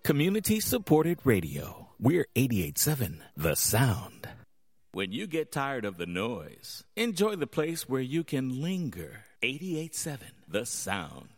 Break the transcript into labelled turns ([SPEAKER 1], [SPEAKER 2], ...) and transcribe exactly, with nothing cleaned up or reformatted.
[SPEAKER 1] Community-supported radio. We're eighty-eight point seven The Sound. When you get tired of the noise, enjoy the place where you can linger. eighty-eight point seven The Sound.